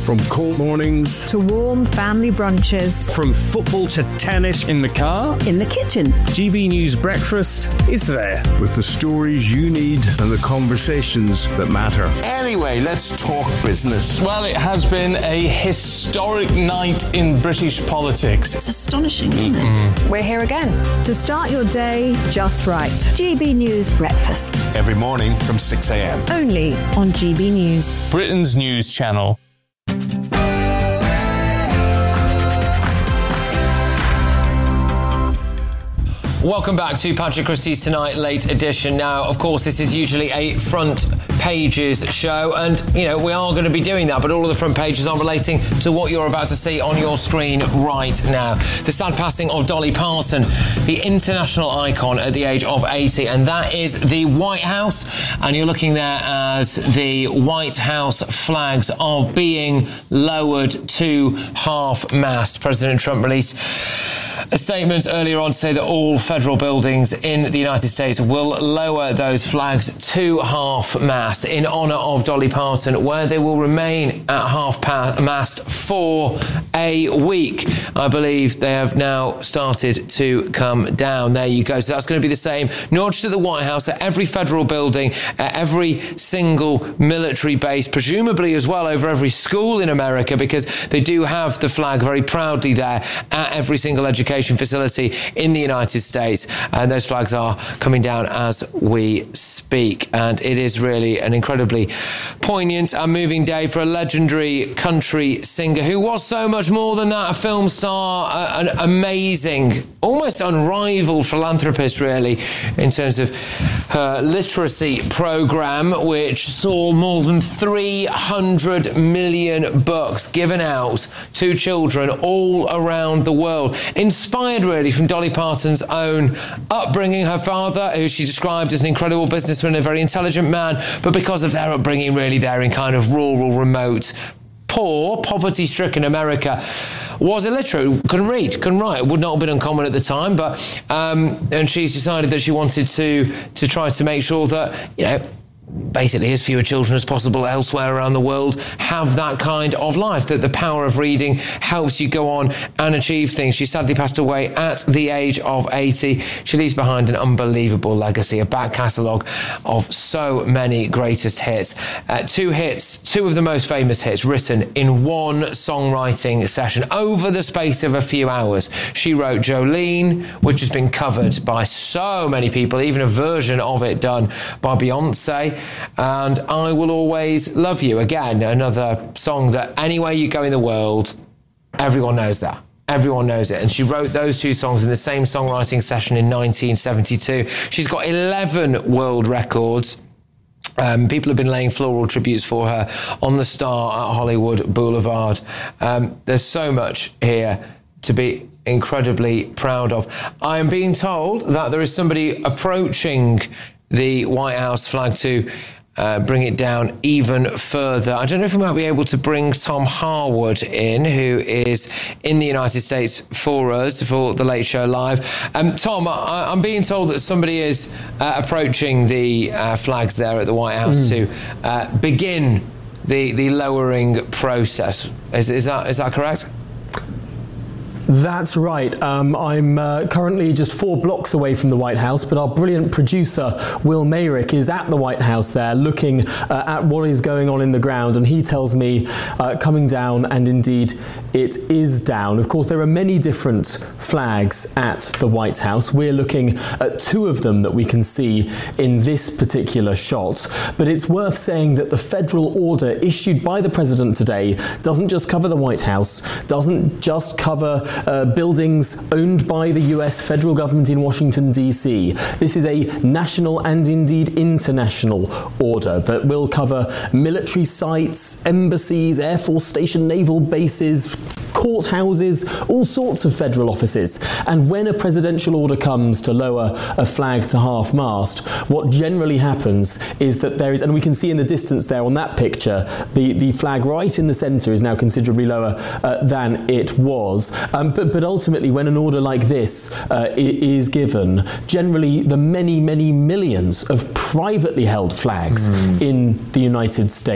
From cold mornings to warm family brunches. From football to tennis in the car. In the kitchen. GB News Breakfast is there. With the stories you need and the conversations that matter. Anyway, let's talk business. Well, it has been a historic night in British politics. It's astonishing, isn't it? We're here again to start your day just right. GB News Breakfast. Every morning from 6 a.m. Only on GB News. Britain's news channel. Welcome back to Patrick Christie's Tonight Late Edition. Now, of course, this is usually a front pages show, and, you know, we are going to be doing that, but all of the front pages are relating to what you're about to see on your screen right now. The sad passing of Dolly Parton, the international icon at the age of 80, and that is the White House. And you're looking there as the White House flags are being lowered to half-mast. President Trump released a statement earlier on to say that all federal buildings in the United States will lower those flags to half-mast in honour of Dolly Parton, where they will remain at half-mast for a week. I believe they have now started to come down. There you go. So that's going to be the same, not just at the White House, at every federal building, at every single military base, presumably as well over every school in America, because they do have the flag very proudly there at every single education facility in the United States, and those flags are coming down as we speak. And it is really an incredibly poignant and moving day for a legendary country singer who was so much more than that, a film star, an amazing, almost unrivaled philanthropist, really, in terms of her literacy program, which saw more than 300 million books given out to children all around the world. Inspired really from Dolly Parton's own upbringing. Her father, who she described as an incredible businessman, a very intelligent man, but because of their upbringing really there in kind of rural, remote, poor, poverty-stricken America, was illiterate, couldn't read, couldn't write. It would not have been uncommon at the time, but and she's decided that she wanted to try to make sure that, you know, basically as fewer children as possible elsewhere around the world have that kind of life, that the power of reading helps you go on and achieve things. She sadly passed away at the age of 80. She leaves behind an unbelievable legacy, a back catalogue of so many greatest hits. Two of the most famous hits written in one songwriting session over the space of a few hours. She wrote Jolene, which has been covered by so many people, even a version of it done by Beyonce, and I Will Always Love You. Again, another song that anywhere you go in the world, everyone knows that. Everyone knows it. And she wrote those two songs in the same songwriting session in 1972. She's got 11 world records. People have been laying floral tributes for her on the Star at Hollywood Boulevard. There's so much here to be incredibly proud of. I am being told that there is somebody approaching the White House flag to bring it down even further. I don't know if we might be able to bring Tom Harwood in, who is in the United States for us for the Late Show Live. Tom, I'm being told that somebody is approaching the flags there at the White House to begin the lowering process. Is that correct? That's right. I'm currently just 4 blocks away from the White House, but our brilliant producer, Will Mayrick, is at the White House there looking at what is going on in the ground, and he tells me coming down, and indeed it is down. Of course, there are many different flags at the White House. We're looking at 2 of them that we can see in this particular shot, but it's worth saying that the federal order issued by the president today doesn't just cover the White House, doesn't just cover buildings owned by the US federal government in Washington, D.C. This is a national and indeed international order that will cover military sites, embassies, Air Force Station, naval bases, courthouses, all sorts of federal offices. And when a presidential order comes to lower a flag to half-mast, what generally happens is that there is, and we can see in the distance there on that picture, the flag right in the centre is now considerably lower than it was. But ultimately, when an order like this is given, generally the many, many millions of privately held flags in the United States